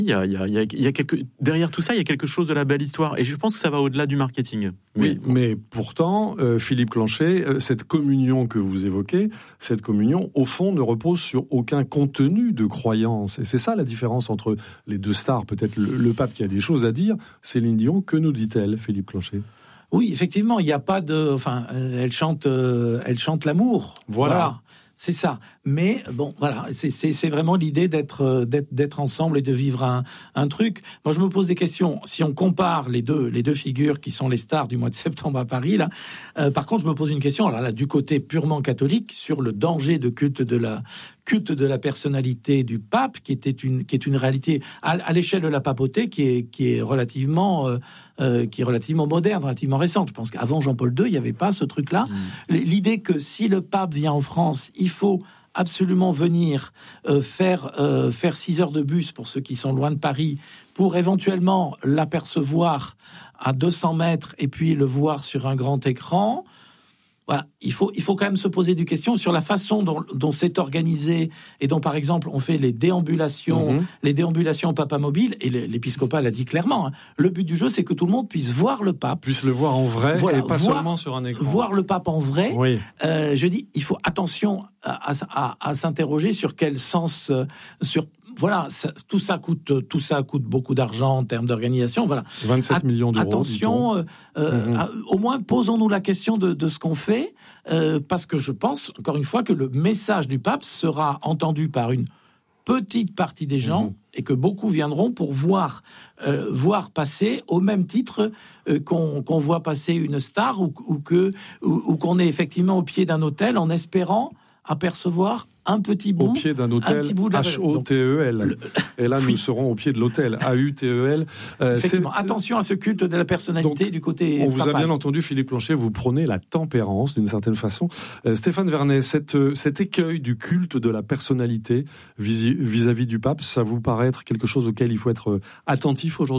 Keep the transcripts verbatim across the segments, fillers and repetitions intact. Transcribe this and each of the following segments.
Il y a, il y a, il y a, il y a quelque... Derrière tout ça, il y a quelque chose de la belle histoire. Et je pense que ça va au-delà du marketing. Mais, oui, mais pourtant, euh, Philippe Clanchet, euh, cette communion que vous évoquez, cette communion, au fond, ne repose sur aucun contenu de croyance. Et c'est ça la différence entre les deux stars. Peut-être le, le pape qui a des choses à dire. Céline Dion, que nous dit-elle, Philippe Clanchet ? Oui, effectivement, il n'y a pas de... Enfin, euh, elle chante, euh, elle chante l'amour. Voilà. voilà. C'est ça. Mais bon, voilà, c'est, c'est, c'est vraiment l'idée d'être, d'être, d'être ensemble et de vivre un, un truc. Moi, je me pose des questions. Si on compare les deux, les deux figures qui sont les stars du mois de septembre à Paris, là, euh, par contre, je me pose une question. Alors là, du côté purement catholique, sur le danger de culte de la culte de la personnalité du pape, qui était une, qui est une réalité à, à l'échelle de la papauté, qui est, qui est relativement, euh, euh, qui est relativement moderne, relativement récente. Je pense qu'avant Jean-Paul deux, il n'y avait pas ce truc-là. Mmh. L'idée que si le pape vient en France, il faut absolument venir euh, faire euh, faire six heures de bus pour ceux qui sont loin de Paris, pour éventuellement l'apercevoir à deux cents mètres et puis le voir sur un grand écran. Voilà, il faut il faut quand même se poser des questions sur la façon dont, dont c'est organisé et dont par exemple on fait les déambulations, mmh. les déambulations Papa Mobile, et l'épiscopat l'a dit clairement. Hein, le but du jeu, c'est que tout le monde puisse voir le pape, puisse le voir en vrai, voilà, et pas voir, seulement sur un écran. Voir le pape en vrai. Oui. Euh, je dis, il faut attention à, à, à s'interroger sur quel sens, euh, sur voilà, ça, tout ça coûte tout ça coûte beaucoup d'argent en termes d'organisation. Voilà, vingt-sept At- millions d'euros. Attention, euh, euh, mmh. à, au moins posons-nous la question de, de ce qu'on fait. Euh, parce que je pense, encore une fois, que le message du pape sera entendu par une petite partie des gens mmh. et que beaucoup viendront pour voir, euh, voir passer, au même titre euh, qu'on, qu'on voit passer une star ou, ou, que, ou, ou qu'on est effectivement au pied d'un autel en espérant apercevoir un petit bout, au pied d'un hôtel, H O T E L. Et là, oui. nous serons au pied de l'hôtel, A U T E L. Euh, Effectivement, c'est... attention à ce culte de la personnalité. Donc, du côté on vous papal. A bien entendu, Philippe Clanchet, vous prônez la tempérance d'une certaine façon. Euh, Stéphane Vernet, cette, cet écueil du culte de la personnalité vis- vis-à-vis du pape, ça vous paraît être quelque chose auquel il faut être attentif aujourd'hui ?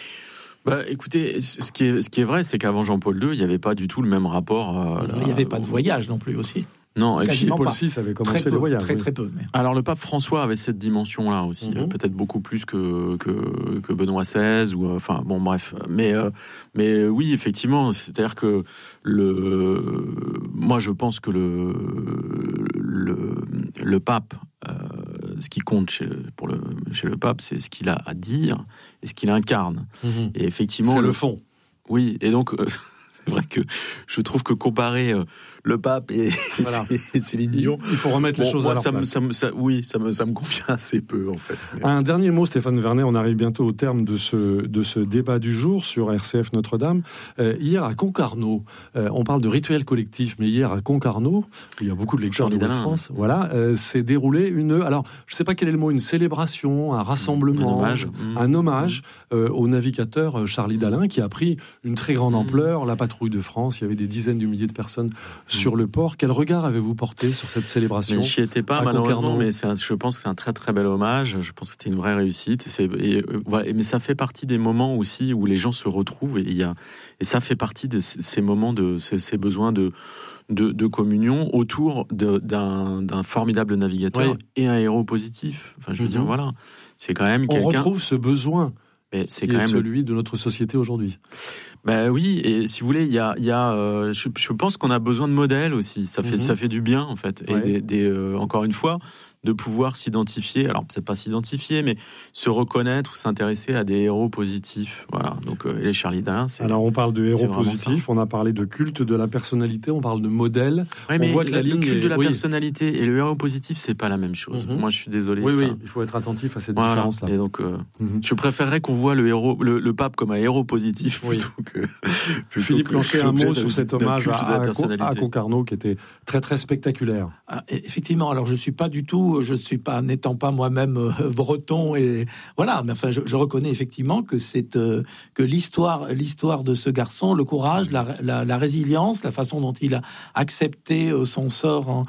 Bah, écoutez, ce qui est, ce qui est vrai, c'est qu'avant Jean-Paul deux, il n'y avait pas du tout le même rapport. Euh, il n'y avait pas de voyage non plus aussi. Non, et puis Paul six avait commencé très les voyages. Très, oui. très peu. Mais... Alors, le pape François avait cette dimension-là aussi, mm-hmm. peut-être beaucoup plus que, que, que Benoît seize, ou, enfin, bon, bref. Mais, euh, mais oui, effectivement, c'est-à-dire que le, moi, je pense que le, le, le pape, euh, ce qui compte chez le, pour le, chez le pape, c'est ce qu'il a à dire et ce qu'il incarne. Mm-hmm. Et effectivement. C'est le, le fond. Oui, et donc, euh, c'est vrai que je trouve que comparer euh, le pape et, voilà. et Céline Dion, il faut remettre bon, les choses moi, à leur ça place. Me, ça me, ça, oui, ça me, ça me convient assez peu en fait. Un dernier mot, Stéphane Vernet, on arrive bientôt au terme de ce, de ce débat du jour sur R C F Notre-Dame. Euh, hier à Concarneau, euh, on parle de rituel collectif, mais hier à Concarneau, il y a beaucoup de lecteurs de France, voilà, euh, s'est déroulé une, alors je ne sais pas quel est le mot, une célébration, un rassemblement, un hommage, un hommage euh, au navigateur Charlie Dalin qui a pris une très grande ampleur, la patrouille de France, il y avait des dizaines de milliers de personnes sur le port. Quel regard avez-vous porté sur cette célébration ? Je n'y étais pas malheureusement, mais c'est un, je pense que c'est un très très bel hommage. Je pense que c'était une vraie réussite. C'est, et, euh, voilà, mais ça fait partie des moments aussi où les gens se retrouvent et il y a et ça fait partie de ces moments de ces, ces besoins de De, de communion autour de, d'un, d'un formidable navigateur oui. et un héros positif. Enfin, je veux mm-hmm. dire, voilà, c'est quand même quelqu'un. On retrouve ce besoin. Mais c'est qui quand est même celui le... de notre société aujourd'hui. Ben oui, et si vous voulez, il y a, il y a, euh, je, je pense qu'on a besoin de modèles aussi. Ça fait, mm-hmm. ça fait du bien en fait. Ouais. Et des, des, euh, encore une fois, de pouvoir s'identifier. Alors peut-être pas s'identifier, mais se reconnaître ou s'intéresser à des héros positifs. Voilà. Donc euh, et les Charlie Dalin. C'est, Alors on parle de héros positifs. On a parlé de culte de la personnalité. On parle de modèle. Ouais, mais on voit que la le ligne culte est... de la oui. personnalité et le héros positif, c'est pas la même chose. Mm-hmm. Moi, je suis désolé. Oui, enfin, oui. Il faut être attentif à cette voilà. différence-là. Et donc, euh, mm-hmm. je préférerais qu'on voit le héros, le, le pape comme un héros positif oui. plutôt que. Plutôt Philippe Clanchet, un mot sur cet hommage à, à, à Concarneau qui était très très spectaculaire. Ah, effectivement. Alors je suis pas du tout, je suis pas n'étant pas moi-même euh, breton et voilà, mais enfin je, je reconnais effectivement que c'est euh, que l'histoire, l'histoire de ce garçon, le courage, la, la, la résilience, la façon dont il a accepté euh, son sort en,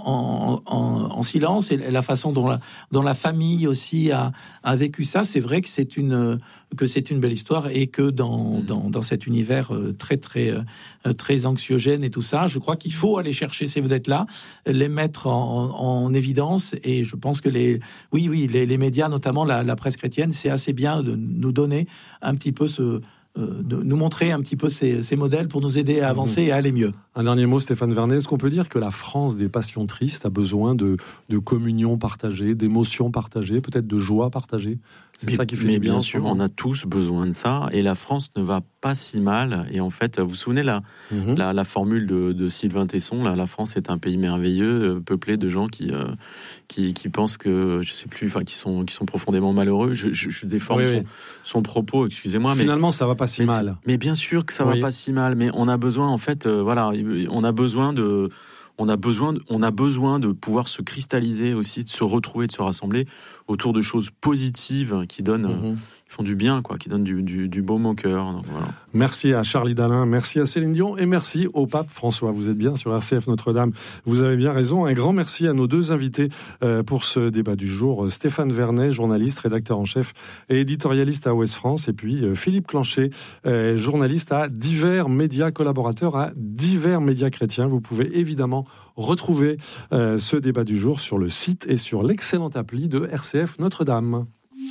en, en, en, en silence et la façon dont la, dont la famille aussi a, a vécu ça, c'est vrai que c'est une que c'est une belle histoire et que dans, dans, dans cet univers euh, très très euh, très anxiogène et tout ça. Je crois qu'il faut aller chercher ces vedettes-là, les mettre en, en évidence, et je pense que les oui oui les, les médias, notamment la, la presse chrétienne, c'est assez bien de nous donner un petit peu ce de nous montrer un petit peu ces, ces modèles pour nous aider à avancer et à aller mieux. Un dernier mot, Stéphane Vernet. Est-ce qu'on peut dire que la France des passions tristes a besoin de, de communion partagée, d'émotions partagées, peut-être de joie partagée? C'est mais, ça qui fait mais bien, bien sûr, on a tous besoin de ça, et la France ne va pas si mal. Et en fait, vous vous souvenez la, mm-hmm. la, la formule de, de Sylvain Tesson, là, la France est un pays merveilleux, peuplé de gens qui, euh, qui, qui pensent que, je sais plus, enfin, qui sont, qui sont profondément malheureux. Je, je, je déforme oui, son, oui. son propos, excusez-moi. Finalement, mais, ça va pas si mais mal. Mais bien sûr que ça oui. va pas si mal, mais on a besoin, en fait, euh, voilà, on a besoin de, on a besoin, de, on a besoin de pouvoir se cristalliser aussi, de se retrouver, de se rassembler autour de choses positives qui donnent, mm-hmm. qui font du bien, quoi, qui donnent du, du, du baume au cœur. Donc, voilà. Merci à Charlie Dalin, merci à Céline Dion et merci au pape François. Vous êtes bien sur R C F Notre-Dame. Vous avez bien raison. Un grand merci à nos deux invités euh, pour ce débat du jour. Stéphane Vernet, journaliste, rédacteur en chef et éditorialiste à Ouest France, et puis euh, Philippe Clanchet, euh, journaliste à divers médias, collaborateur à divers médias chrétiens. Vous pouvez évidemment retrouver euh, ce débat du jour sur le site et sur l'excellente appli de R C F Notre-Dame.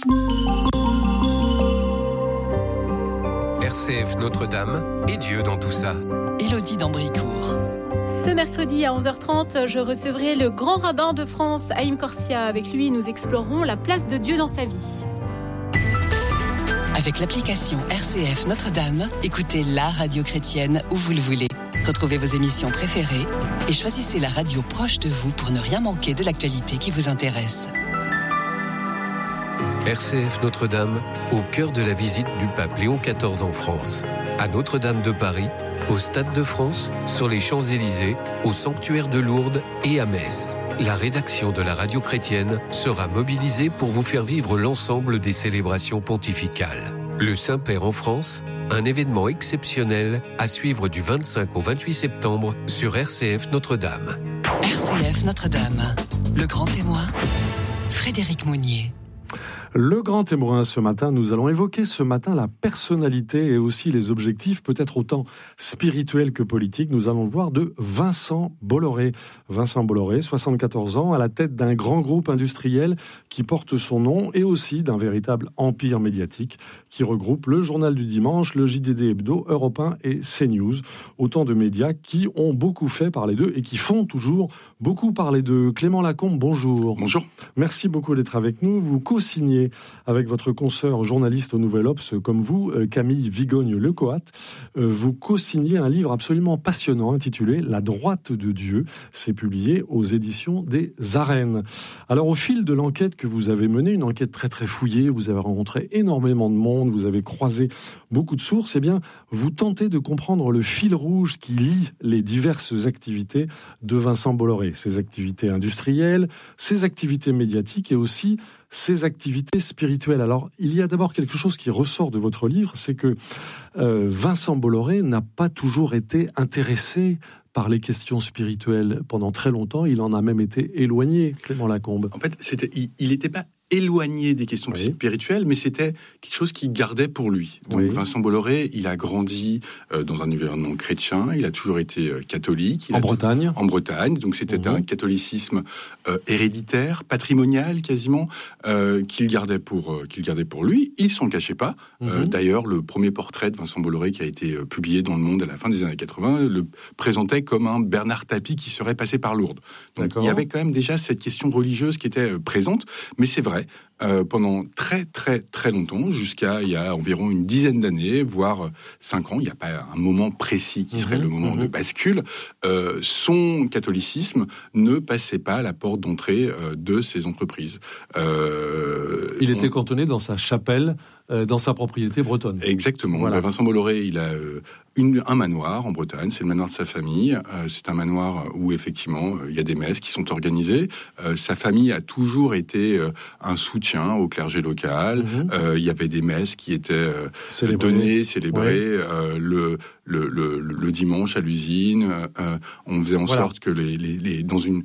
R C F Notre-Dame et Dieu dans tout ça. Élodie d'Ambricourt. Ce mercredi à onze heures trente, je recevrai le grand rabbin de France, Haïm Korsia. Avec lui, nous explorerons la place de Dieu dans sa vie. Avec l'application R C F Notre-Dame, écoutez la radio chrétienne où vous le voulez. Retrouvez vos émissions préférées et choisissez la radio proche de vous pour ne rien manquer de l'actualité qui vous intéresse. R C F Notre-Dame, au cœur de la visite du pape Léon quatorze en France. À Notre-Dame de Paris, au Stade de France, sur les Champs-Élysées, au sanctuaire de Lourdes et à Metz. La rédaction de la radio chrétienne sera mobilisée pour vous faire vivre l'ensemble des célébrations pontificales. Le Saint-Père en France, un événement exceptionnel à suivre du vingt-cinq au vingt-huit septembre sur R C F Notre-Dame. R C F Notre-Dame, le grand témoin, Frédéric Mounier. Le grand témoin ce matin, nous allons évoquer ce matin la personnalité et aussi les objectifs, peut-être autant spirituels que politiques. Nous allons le voir de Vincent Bolloré. Vincent Bolloré, soixante-quatorze ans, à la tête d'un grand groupe industriel qui porte son nom et aussi d'un véritable empire médiatique qui regroupe le Journal du Dimanche, le J D D Hebdo, Europe un et CNews. Autant de médias qui ont beaucoup fait parler d'eux et qui font toujours beaucoup parler d'eux. Clément Lacombe, bonjour. Bonjour. Merci beaucoup d'être avec nous. Vous co-signez avec votre consoeur journaliste au Nouvel Obs, comme vous, Camille Vigogne-Lecoat. Vous co-signez un livre absolument passionnant intitulé « La droite de Dieu ». C'est publié aux éditions des Arènes. Alors, au fil de l'enquête que vous avez menée, une enquête très très fouillée, vous avez rencontré énormément de monde, vous avez croisé beaucoup de sources, eh bien, vous tentez de comprendre le fil rouge qui lie les diverses activités de Vincent Bolloré. Ses activités industrielles, ses activités médiatiques et aussi ses activités spirituelles. Alors, il y a d'abord quelque chose qui ressort de votre livre, c'est que euh, Vincent Bolloré n'a pas toujours été intéressé par les questions spirituelles. Pendant très longtemps, il en a même été éloigné, Clément Lacombe. En fait, c'était, il n'était pas éloigné des questions oui. spirituelles, mais c'était quelque chose qu'il gardait pour lui. Donc oui. Vincent Bolloré, il a grandi euh, dans un environnement chrétien, il a toujours été euh, catholique. Il en a Bretagne En Bretagne, donc c'était mmh. un catholicisme euh, héréditaire, patrimonial quasiment, euh, qu'il gardait pour euh, qu'il gardait pour lui. Il s'en cachait pas. Mmh. Euh, d'ailleurs, le premier portrait de Vincent Bolloré qui a été euh, publié dans Le Monde à la fin des années quatre-vingts le présentait comme un Bernard Tapie qui serait passé par Lourdes. Donc D'accord. il y avait quand même déjà cette question religieuse qui était euh, présente, mais c'est vrai. Euh, pendant très très très longtemps, jusqu'à il y a environ une dizaine d'années, voire cinq ans, il n'y a pas un moment précis qui serait mmh, le moment mmh. de bascule, euh, son catholicisme ne passait pas à la porte d'entrée euh, de ces entreprises. Euh, il on... était cantonné dans sa chapelle, euh, dans sa propriété bretonne. Exactement. Voilà. Vincent Bolloré, il a euh, une, un manoir en Bretagne, c'est le manoir de sa famille. Euh, c'est un manoir où effectivement il y a des messes qui sont organisées. Euh, sa famille a toujours été euh, un soutien au clergé local. Mmh. Euh, il y avait des messes qui étaient euh, Célébré. données, célébrées ouais. euh, le, le, le, le dimanche à l'usine. Euh, on faisait en voilà. sorte que les, les, les, dans une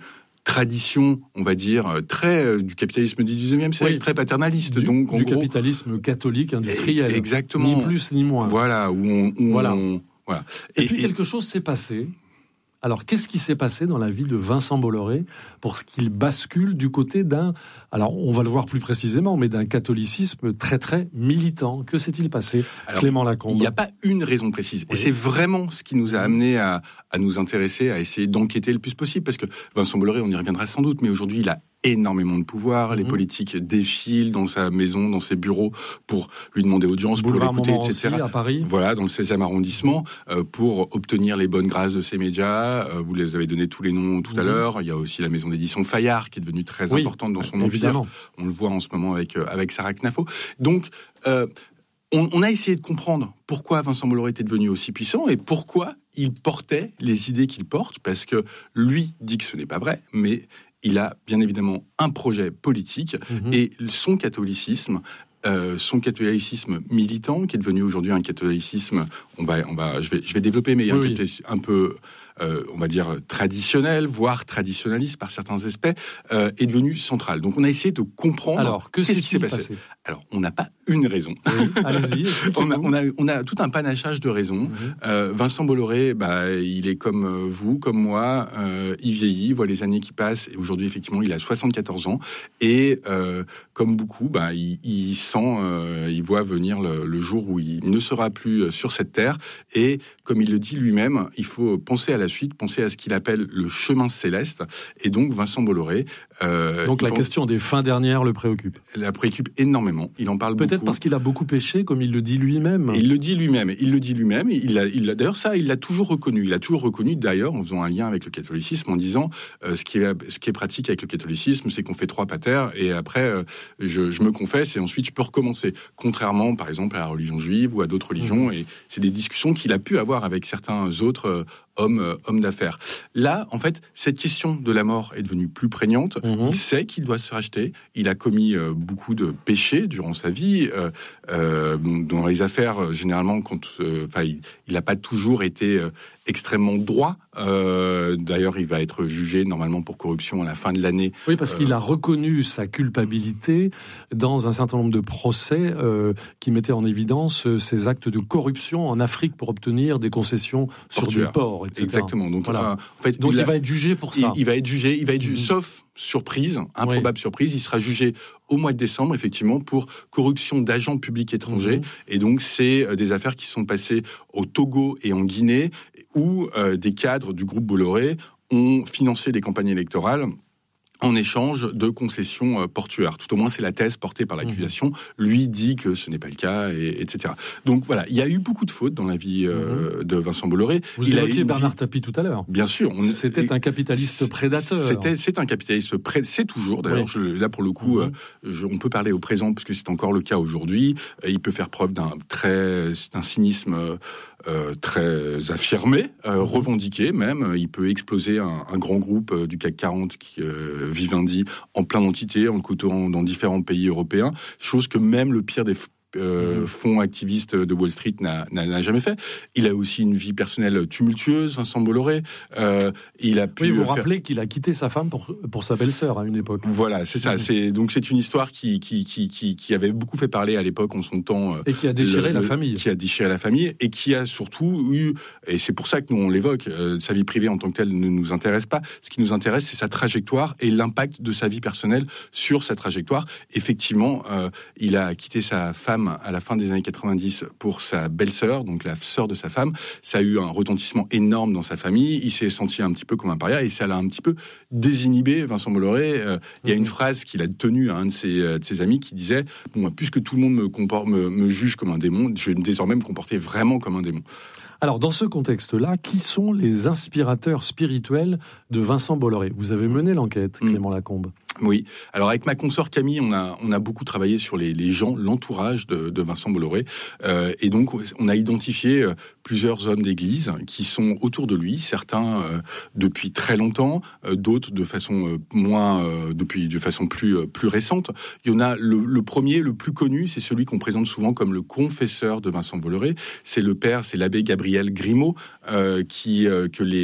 tradition, on va dire, très euh, du capitalisme du dix-neuvième siècle, oui. très paternaliste. Du, donc, en du gros, capitalisme catholique industriel. Exactement. Ni plus ni moins. Voilà. Où on, où voilà. On, voilà. Et, et puis et... quelque chose s'est passé. Alors, qu'est-ce qui s'est passé dans la vie de Vincent Bolloré pour qu'il bascule du côté d'un, alors on va le voir plus précisément, mais d'un catholicisme très très militant? Que s'est-il passé, alors, Clément Lacombe? Il n'y a pas une raison précise. Oui. Et c'est vraiment ce qui nous a amené à, à nous intéresser, à essayer d'enquêter le plus possible. Parce que Vincent Bolloré, on y reviendra sans doute, mais aujourd'hui, il a énormément de pouvoir. Les mmh. politiques défilent dans sa maison, dans ses bureaux, pour lui demander audience, Boulevard pour l'écouter, et cetera. Aussi, à Paris. Voilà, dans le seizième arrondissement, euh, pour obtenir les bonnes grâces de ces médias. Euh, vous les avez donné tous les noms tout mmh. à l'heure. Il y a aussi la maison d'édition Fayard, qui est devenue très oui, importante dans son empire. On le voit en ce moment avec, euh, avec Sarah Knafo. Donc, euh, on, on a essayé de comprendre pourquoi Vincent Bolloré était devenu aussi puissant et pourquoi il portait les idées qu'il porte, parce que lui dit que ce n'est pas vrai, mais il a bien évidemment un projet politique mmh. et son catholicisme, euh, son catholicisme militant, qui est devenu aujourd'hui un catholicisme, on va, on va, je vais, je vais développer, mais il y a oui, un, oui. un peu, euh, on va dire traditionnel, voire traditionnaliste par certains aspects, euh, est devenu central. Donc on a essayé de comprendre. Alors que qu'est-ce qui s'est passé, passé Alors on n'a pas une raison. Oui, allez-y. on, a, on a, on a tout un panachage de raisons. Mmh. Euh, Vincent Bolloré, bah, il est comme vous, comme moi, euh, il vieillit, il voit les années qui passent, et aujourd'hui effectivement il a soixante-quatorze ans, et euh, comme beaucoup, bah, il, il sent, euh, il voit venir le, le jour où il ne sera plus sur cette terre, et comme il le dit lui-même, il faut penser à la suite, penser à ce qu'il appelle le chemin céleste, et donc Vincent Bolloré. Euh, donc la pense, question des fins dernières le préoccupe. La préoccupe énormément. Il en parle peut-être beaucoup. Parce qu'il a beaucoup péché, comme il le dit lui-même. Et il le dit lui-même. Il le dit lui-même. Il a, il a, d'ailleurs, ça, il l'a toujours reconnu. Il a toujours reconnu, d'ailleurs, en faisant un lien avec le catholicisme, en disant euh, ce qui est, ce qui est pratique avec le catholicisme, c'est qu'on fait trois pater et après, euh, je, je me confesse et ensuite je peux recommencer. Contrairement, par exemple, à la religion juive ou à d'autres religions. Mmh. Et c'est des discussions qu'il a pu avoir avec certains autres euh, hommes, euh, hommes d'affaires. Là, en fait, cette question de la mort est devenue plus prégnante. Mmh. Il sait qu'il doit se racheter. Il a commis euh, beaucoup de péchés durant sa vie. Euh, euh, dans les affaires, généralement, quand, euh, enfin, il n'a pas toujours été euh, extrêmement droit. Euh, d'ailleurs, il va être jugé normalement pour corruption à la fin de l'année. Oui, parce euh, qu'il a reconnu sa culpabilité dans un certain nombre de procès euh, qui mettaient en évidence euh, ses actes de corruption en Afrique pour obtenir des concessions sur du porc, et cetera. Exactement. Donc, voilà. euh, en fait, Donc il, il a, va être jugé pour ça. Il, il va être jugé. Il va être jugé, mmh. sauf surprise, improbable oui. surprise. Il sera jugé au mois de décembre, effectivement, pour corruption d'agents publics étrangers. Mmh. Et donc, c'est euh, des affaires qui sont passées au Togo et en Guinée, où euh, des cadres du groupe Bolloré ont financé des campagnes électorales en échange de concessions euh, portuaires. Tout au moins, c'est la thèse portée par l'accusation. Mmh. Lui dit que ce n'est pas le cas, et, etc. Donc voilà, il y a eu beaucoup de fautes dans la vie euh, mmh. de Vincent Bolloré. Vous il évoquiez Bernard vie... Tapie tout à l'heure. Bien sûr. On... C'était un capitaliste prédateur. C'était, c'est un capitaliste prédateur. C'est toujours, d'ailleurs, oui. je, là pour le coup, mmh. euh, je, on peut parler au présent, parce que c'est encore le cas aujourd'hui. Euh, il peut faire preuve d'un très, d'un cynisme euh, Euh, très affirmé, euh, revendiqué même. Il peut exploser un, un grand groupe euh, du C A C quarante, qui euh, Vivendi, en plein d'entités, en le côtoyant dans différents pays européens, chose que même le pire des Euh, fonds activiste de Wall Street n'a, n'a, n'a jamais fait. Il a aussi une vie personnelle tumultueuse, Vincent Bolloré. Euh, il a pu. Oui, vous faire... rappelez qu'il a quitté sa femme pour pour sa belle-sœur à une époque. Voilà, c'est ça. Mmh. C'est donc c'est une histoire qui qui qui qui qui avait beaucoup fait parler à l'époque en son temps. Et qui a déchiré le, la le, famille. Qui a déchiré la famille et qui a surtout eu, et c'est pour ça que nous on l'évoque. Euh, sa vie privée en tant que telle ne nous intéresse pas. Ce qui nous intéresse, c'est sa trajectoire et l'impact de sa vie personnelle sur sa trajectoire. Effectivement, euh, il a quitté sa femme à la fin des années quatre-vingt-dix pour sa belle-sœur, donc la sœur de sa femme. Ça a eu un retentissement énorme dans sa famille. Il s'est senti un petit peu comme un paria et ça l'a un petit peu désinhibé, Vincent Bolloré. Euh, il y a une phrase qu'il a tenue à un de ses, euh, de ses amis qui disait « Bon, puisque tout le monde me, comporte, me, me juge comme un démon, je vais désormais me comporter vraiment comme un démon. » Alors, dans ce contexte-là, qui sont les inspirateurs spirituels de Vincent Bolloré ? Vous avez mené l'enquête, Clément mmh. Lacombe. Oui. Alors, avec ma consoeur Camille, on a, on a beaucoup travaillé sur les, les gens, l'entourage de, de Vincent Bolloré. Euh, et donc, on a identifié euh, plusieurs hommes d'église qui sont autour de lui, certains euh, depuis très longtemps, euh, d'autres de façon euh, moins, euh, depuis de façon plus, euh, plus récente. Il y en a le, le premier, le plus connu, c'est celui qu'on présente souvent comme le confesseur de Vincent Bolloré. C'est le père, c'est l'abbé Gabriel Grimaud, euh, qui, euh, que les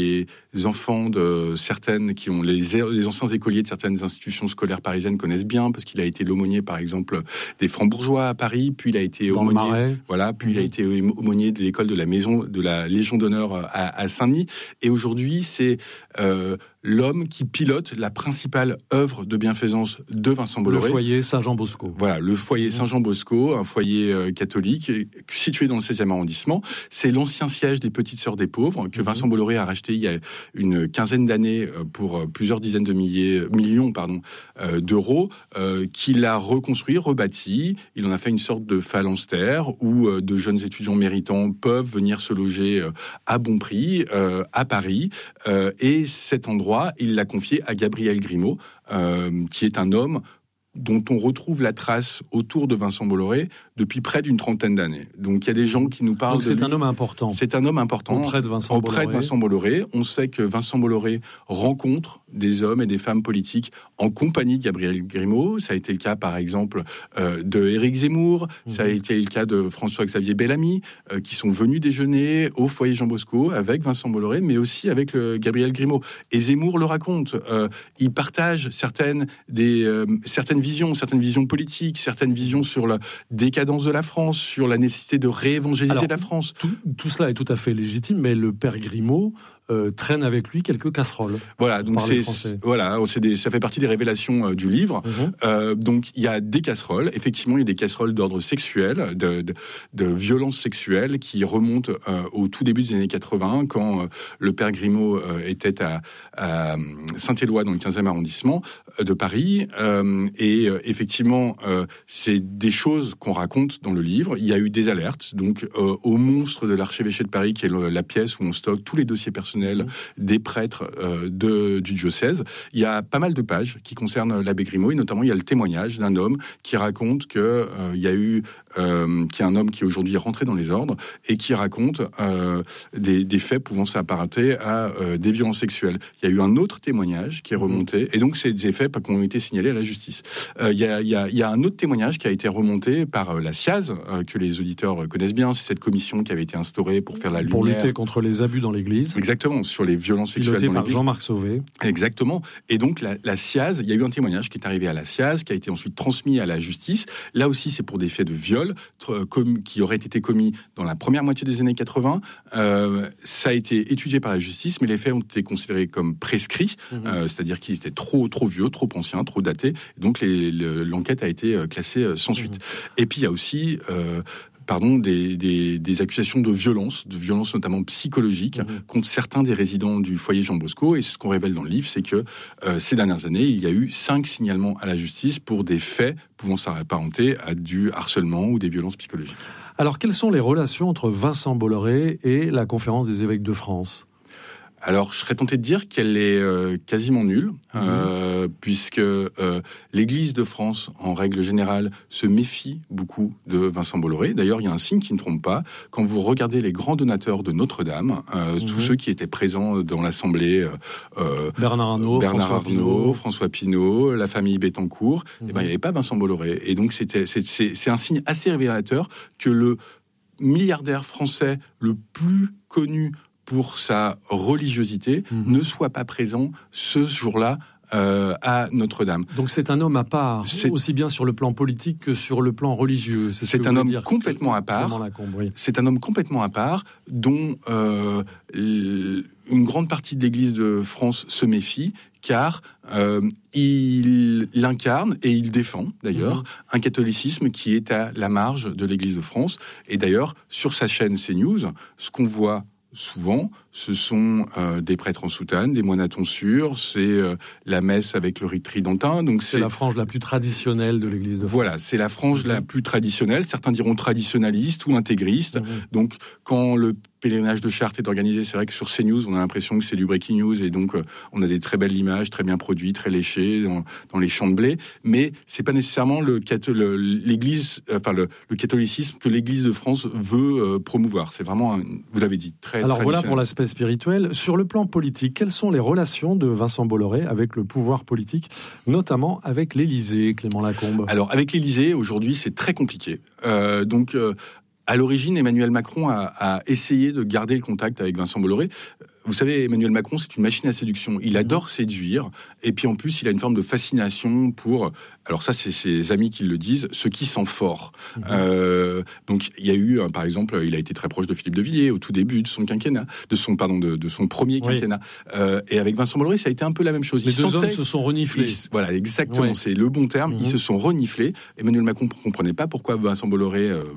enfants de certaines qui ont les, les anciens écoliers de certaines institutions scolaires parisiennes connaissent bien, parce qu'il a été l'aumônier, par exemple, des Francs-Bourgeois à Paris, puis il a été Dans aumônier, voilà, puis mmh. il a été aumônier de l'école de la maison de la Légion d'honneur à, à Saint-Denis. Et aujourd'hui, c'est euh, l'homme qui pilote la principale œuvre de bienfaisance de Vincent Bolloré. Le foyer Saint-Jean-Bosco. Voilà, le foyer Saint-Jean-Bosco, un foyer euh, catholique situé dans le seizième arrondissement. C'est l'ancien siège des Petites Sœurs des Pauvres que Vincent Bolloré a racheté il y a une quinzaine d'années pour plusieurs dizaines de milliers, millions pardon, euh, d'euros, euh, qu'il a reconstruit, rebâti. Il en a fait une sorte de phalanstère où euh, de jeunes étudiants méritants peuvent venir se loger euh, à bon prix euh, à Paris. Euh, et cet endroit, il l'a confié à Gabriel Grimaud, euh, qui est un homme dont on retrouve la trace autour de Vincent Bolloré depuis près d'une trentaine d'années. Donc il y a des gens qui nous parlent Donc, de c'est lui. un homme important. C'est un homme important auprès de Vincent auprès Bolloré. de Vincent Bolloré. On sait que Vincent Bolloré rencontre des hommes et des femmes politiques en compagnie de Gabriel Grimaud. Ça a été le cas, par exemple, euh, de Éric Zemmour. Mmh. Ça a été le cas de François-Xavier Bellamy, euh, qui sont venus déjeuner au foyer Jean Bosco avec Vincent Bolloré, mais aussi avec le Gabriel Grimaud. Et Zemmour le raconte. Euh, il partage certaines des euh, certaines visions, certaines visions politiques, certaines visions sur la décadence de la France, sur la nécessité de réévangéliser Alors, la France. Tout, tout cela est tout à fait légitime, mais le père Grimaud Euh, traîne avec lui quelques casseroles. Voilà, donc c'est, voilà, c'est des, ça fait partie des révélations euh, du livre. Mmh. Euh, donc il y a des casseroles. Effectivement, il y a des casseroles d'ordre sexuel, de, de, de violence sexuelle qui remontent euh, au tout début des années quatre-vingts, quand euh, le père Grimaud euh, était à, à Saint-Éloi, dans le quinzième arrondissement euh, de Paris. Euh, et euh, effectivement, euh, c'est des choses qu'on raconte dans le livre. Il y a eu des alertes, donc euh, au monstre de l'archevêché de Paris, qui est le, la pièce où on stocke tous les dossiers personnels des prêtres euh, de, du diocèse. Il y a pas mal de pages qui concernent l'abbé Grimaud, et notamment il y a le témoignage d'un homme qui raconte que euh, il y a eu, euh, qui est un homme qui aujourd'hui est rentré dans les ordres et qui raconte euh, des, des faits pouvant s'apparenter à euh, des violences sexuelles. Il y a eu un autre témoignage qui est remonté, et donc c'est des faits qui ont été signalés à la justice. Euh, il, y a, il, y a, il y a un autre témoignage qui a été remonté par euh, la SIAZ, euh, que les auditeurs connaissent bien. C'est cette commission qui avait été instaurée pour faire la lumière. Pour lutter contre les abus dans l'Église. Exactement. Sur les violences sexuelles dans par l'Église. Jean-Marc Sauvé. Exactement. Et donc la, la SIAZ, il y a eu un témoignage qui est arrivé à la SIAZ, qui a été ensuite transmis à la justice. Là aussi, c'est pour des faits de viol tr- com- qui auraient été commis dans la première moitié des années quatre-vingts. Euh, ça a été étudié par la justice, mais les faits ont été considérés comme prescrits, mmh. euh, c'est-à-dire qu'ils étaient trop trop vieux, trop anciens, trop datés. Donc les, le, l'enquête a été classée sans suite. Mmh. Et puis il y a aussi euh, Pardon, des, des, des accusations de violence, de violence notamment psychologique, mmh. contre certains des résidents du foyer Jean Bosco. Et c'est ce qu'on révèle dans le livre, c'est que euh, ces dernières années, il y a eu cinq signalements à la justice pour des faits pouvant s'apparenter à du harcèlement ou des violences psychologiques. Alors, quelles sont les relations entre Vincent Bolloré et la Conférence des évêques de France ? Alors, je serais tenté de dire qu'elle est euh, quasiment nulle, mmh. euh, puisque euh, l'Église de France, en règle générale, se méfie beaucoup de Vincent Bolloré. D'ailleurs, il y a un signe qui ne trompe pas. Quand vous regardez les grands donateurs de Notre-Dame, euh, mmh. tous ceux qui étaient présents dans l'Assemblée, euh, Bernard Arnault, Bernard François Arnault, Pinault. François Pinault, la famille Bettencourt, mmh. eh ben, il n'y avait pas Vincent Bolloré. Et donc, c'était, c'est, c'est, c'est un signe assez révélateur que le milliardaire français le plus connu pour sa religiosité, mmh. ne soit pas présent ce jour-là euh, à Notre-Dame. Donc c'est un homme à part, c'est... aussi bien sur le plan politique que sur le plan religieux. C'est, c'est un homme complètement à part. Oui. C'est un homme complètement à part, dont euh, une grande partie de l'Église de France se méfie, car euh, il, il incarne et il défend d'ailleurs mmh. un catholicisme qui est à la marge de l'Église de France. Et d'ailleurs, sur sa chaîne CNews, ce qu'on voit souvent, ce sont euh, des prêtres en soutane, des moines à tonsure, c'est euh, la messe avec le rite tridentin. Donc c'est, c'est la frange la plus traditionnelle de l'Église de France. Voilà, c'est la frange mmh. la plus traditionnelle. Certains diront traditionnaliste ou intégriste. Mmh. Donc quand le pèlerinage de Chartres est organisé, c'est vrai que sur CNews, on a l'impression que c'est du breaking news, et donc euh, on a des très belles images, très bien produites, très léchées dans, dans les champs de blé. Mais c'est pas nécessairement le, le l'Église, enfin le, le catholicisme que l'Église de France veut euh, promouvoir. C'est vraiment, un, vous l'avez dit, très. Alors voilà pour l'aspect spirituel. Sur le plan politique, quelles sont les relations de Vincent Bolloré avec le pouvoir politique, notamment avec l'Élysée, Clément Lacombe ? Alors avec l'Élysée, aujourd'hui, c'est très compliqué. Euh, donc euh, à l'origine, Emmanuel Macron a, a essayé de garder le contact avec Vincent Bolloré. vous savez, Emmanuel Macron, c'est une machine à séduction. Il adore séduire, et puis en plus, il a une forme de fascination pour, alors ça, c'est ses amis qui le disent, ce qui sent fort. Mmh. Euh, donc, il y a eu, par exemple, il a été très proche de Philippe de Villiers au tout début de son quinquennat, de son, pardon, de, de son premier quinquennat. Oui. Euh, et avec Vincent Bolloré, ça a été un peu la même chose. Les ils deux hommes se sont reniflés. Ils, voilà, exactement, oui. C'est le bon terme. Mmh. Ils se sont reniflés. Emmanuel Macron ne comprenait pas pourquoi Vincent Bolloré euh,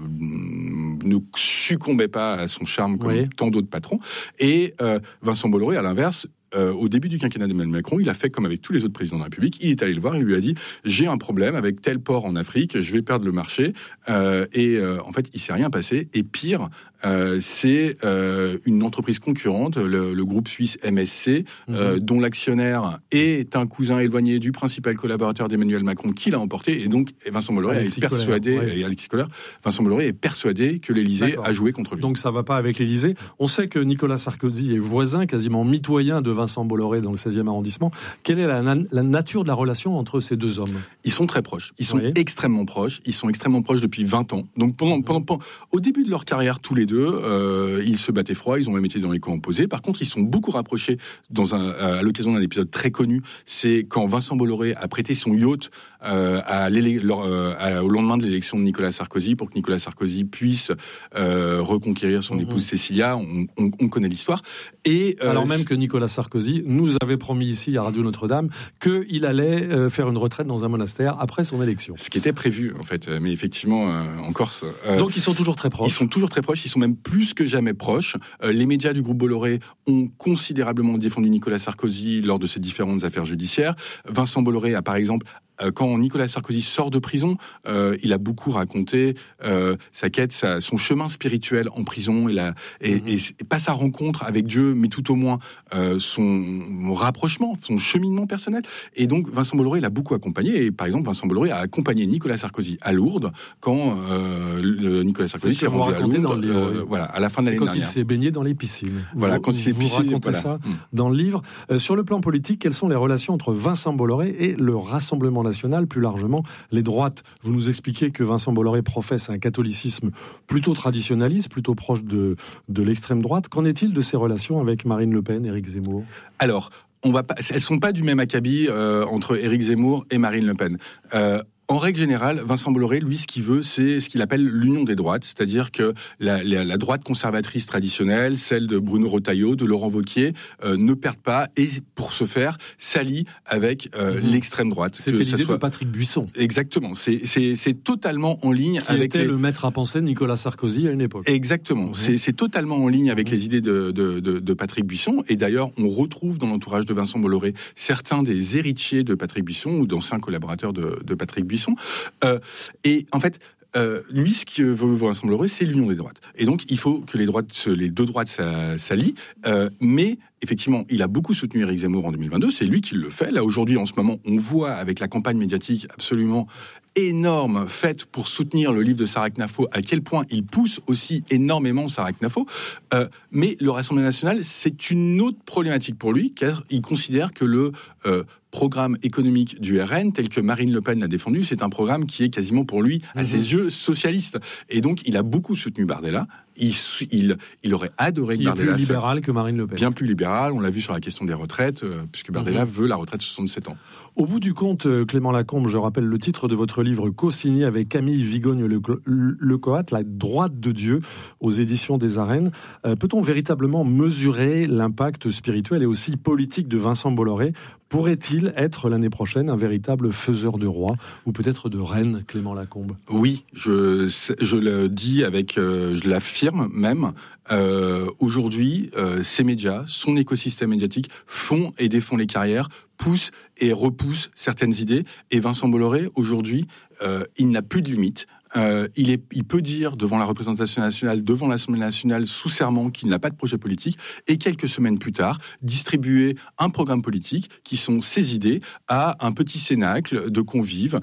ne succombait pas à son charme comme oui. tant d'autres patrons. Et euh, Vincent Bolloré, à l'inverse, Euh, au début du quinquennat d'Emmanuel Macron, il a fait comme avec tous les autres présidents de la République. Il est allé le voir, il lui a dit « J'ai un problème avec tel port en Afrique, je vais perdre le marché. Euh, » Et euh, en fait, il s'est rien passé. Et pire, euh, c'est euh, une entreprise concurrente, le, le groupe suisse M S C, mmh. euh, dont l'actionnaire est un cousin éloigné du principal collaborateur d'Emmanuel Macron, qui l'a emporté. Et donc, Vincent Bolloré est persuadé, ouais. et Alexis Kohler, Vincent Bolloré est persuadé que l'Élysée D'accord. a joué contre lui. Donc ça va pas avec l'Élysée. On sait que Nicolas Sarkozy est voisin, quasiment mitoyen de Vincent Bolloré dans le seizième arrondissement. Quelle est la, na- la nature de la relation entre ces deux hommes ? Ils sont très proches. Ils sont oui. extrêmement proches. Ils sont extrêmement proches depuis vingt ans. Donc pendant, pendant, pendant au début de leur carrière, tous les deux, euh, ils se battaient froid. Ils ont même été dans les camps opposés. Par contre, ils sont beaucoup rapprochés dans un, à l'occasion d'un épisode très connu. C'est quand Vincent Bolloré a prêté son yacht euh, à leur, euh, à, au lendemain de l'élection de Nicolas Sarkozy pour que Nicolas Sarkozy puisse euh, reconquérir son mmh. épouse Cécilia. On, on, on connaît l'histoire. Et euh, alors même que Nicolas Sarkozy nous avait promis ici à Radio Notre-Dame qu'il allait euh, faire une retraite dans un monastère après son élection. Ce qui était prévu en fait, mais effectivement euh, en Corse. Euh, Donc ils sont toujours très proches. Ils sont toujours très proches. Ils sont même plus que jamais proches. Euh, les médias du groupe Bolloré ont considérablement défendu Nicolas Sarkozy lors de ces différentes affaires judiciaires. Vincent Bolloré a par exemple quand Nicolas Sarkozy sort de prison, euh, il a beaucoup raconté euh, sa quête, sa, son chemin spirituel en prison, et, la, et, mmh. et, et pas sa rencontre avec Dieu, mais tout au moins euh, son rapprochement, son cheminement personnel. Et donc Vincent Bolloré l'a beaucoup accompagné. Et par exemple, Vincent Bolloré a accompagné Nicolas Sarkozy à Lourdes quand euh, le Nicolas Sarkozy s'est rendu à Lourdes, le euh, voilà, à la fin de l'année quand dernière. Quand il s'est baigné dans les piscines. Voilà, vous, quand il s'est vous piscine, racontez voilà. ça mmh. dans le livre. Euh, sur le plan politique, quelles sont les relations entre Vincent Bolloré et le Rassemblement national, plus largement les droites? Vous nous expliquez que Vincent Bolloré professe un catholicisme plutôt traditionnaliste, plutôt proche de, de l'extrême droite. Qu'en est-il de ses relations avec Marine Le Pen, Éric Zemmour? Alors, on va pas, elles sont pas du même acabit euh, entre Éric Zemmour et Marine Le Pen. Euh, En règle générale, Vincent Bolloré, lui, ce qu'il veut, c'est ce qu'il appelle l'union des droites, c'est-à-dire que la, la, la droite conservatrice traditionnelle, celle de Bruno Retailleau, de Laurent Wauquiez, euh, ne perde pas, et pour ce faire, s'allie avec euh, mmh. l'extrême droite. C'était l'idée soit... de Patrick Buisson. Exactement, c'est, c'est, c'est totalement en ligne qui avec... était les... le maître à penser de Nicolas Sarkozy à une époque. Exactement, mmh. c'est, c'est totalement en ligne avec mmh. les idées de, de, de, de Patrick Buisson, et d'ailleurs, on retrouve dans l'entourage de Vincent Bolloré certains des héritiers de Patrick Buisson, ou d'anciens collaborateurs de, de Patrick Buisson. Euh, et en fait, euh, lui, ce que veut Vincent Bolloré, c'est l'union des droites. Et donc, il faut que les droites, les deux droites s'allient. Euh, mais effectivement, il a beaucoup soutenu Éric Zemmour en deux mille vingt-deux. C'est lui qui le fait. Là, aujourd'hui, en ce moment, on voit avec la campagne médiatique absolument énorme faite pour soutenir le livre de Sarah Knafo, à quel point il pousse aussi énormément Sarah Knafo. Euh, mais le Rassemblement national, c'est une autre problématique pour lui, car il considère que le euh, programme économique du R N, tel que Marine Le Pen l'a défendu, c'est un programme qui est quasiment pour lui, à mmh. ses yeux, socialiste. Et donc, il a beaucoup soutenu Bardella. Il, il, il aurait adoré qui que Bardella... Qui est plus libéral que Marine Le Pen. Bien plus libéral, on l'a vu sur la question des retraites, euh, puisque Bardella mmh. veut la retraite de soixante-sept ans. Au bout du compte, Clément Lacombe, je rappelle le titre de votre livre co-signé avec Camille Vigogne-Lecoat, La droite de Dieu, aux éditions des Arènes. Euh, peut-on véritablement mesurer l'impact spirituel et aussi politique de Vincent Bolloré? Pourrait-il être l'année prochaine un véritable faiseur de roi ou peut-être de reine, Clément Lacombe? Oui, je, je le dis avec, euh, je l'affirme même. Euh, aujourd'hui, euh, ces médias, son écosystème médiatique font et défont les carrières, poussent et repoussent certaines idées. Et Vincent Bolloré, aujourd'hui, euh, il n'a plus de limites. Euh, il, est, il peut dire devant la représentation nationale, devant l'Assemblée nationale, sous serment, qu'il n'a pas de projet politique, et quelques semaines plus tard, distribuer un programme politique qui sont ses idées à un petit cénacle de convives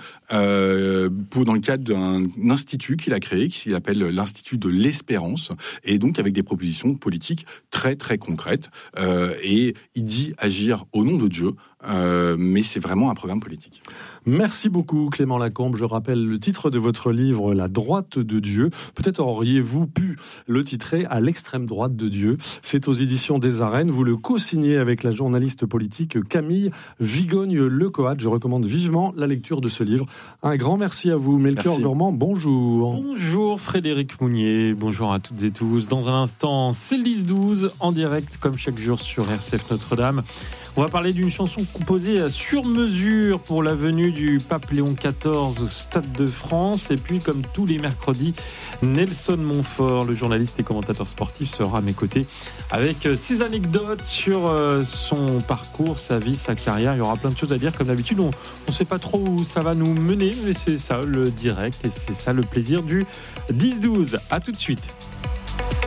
euh, pour, dans le cadre d'un institut qu'il a créé, qui s'appelle l'Institut de l'Espérance, et donc avec des propositions politiques très très concrètes. Euh, et il dit agir au nom de Dieu. euh, mais c'est vraiment un programme politique. Merci beaucoup Clément Lacombe. Je rappelle le titre de votre livre, La droite de Dieu. Peut-être auriez-vous pu le titrer À l'extrême droite de Dieu. C'est aux éditions des Arènes. Vous le co-signez avec la journaliste politique Camille Vigogne-Lecoat. Je recommande vivement la lecture de ce livre. Un grand merci à vous. Melchior Gormand, bonjour. Bonjour Frédéric Mounier, bonjour à toutes et tous. Dans un instant, c'est le dix douze en direct comme chaque jour sur R C F Notre-Dame. On va parler d'une chanson composée sur mesure pour la venue du pape Léon quatorze au Stade de France. Et puis, comme tous les mercredis, Nelson Montfort, le journaliste et commentateur sportif, sera à mes côtés avec ses anecdotes sur son parcours, sa vie, sa carrière. Il y aura plein de choses à dire. Comme d'habitude, on ne sait pas trop où ça va nous mener, mais c'est ça le direct et c'est ça le plaisir du dix douze. À tout de suite.